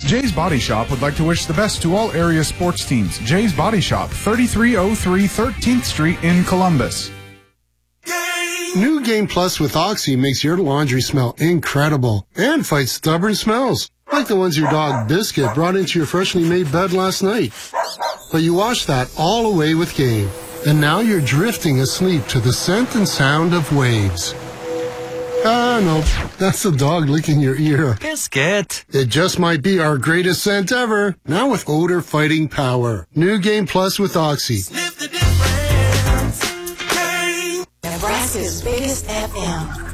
Jay's Body Shop would like to wish the best to all area sports teams. Jay's Body Shop, 3303 13th Street in Columbus. New Game Plus with Oxy makes your laundry smell incredible and fights stubborn smells, like the ones your dog Biscuit brought into your freshly made bed last night. But you wash that all away with Game, and now you're drifting asleep to the scent and sound of waves. No, that's the dog licking your ear. Biscuit. It just might be our greatest scent ever, now with odor fighting power. New Game Plus with Oxy. Sniff the difference. Nebraska's biggest FM.